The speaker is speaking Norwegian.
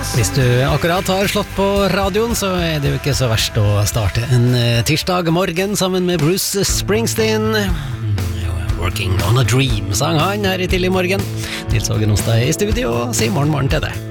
Hvis du akkurat har slått på radioen, så det jo ikke så verst å starte en tirsdag morgen sammen med Bruce Springsteen. Working on a Dream, sang han her i tidlig morgen. Nils Ågen hos deg i studio, og sier morgen til deg.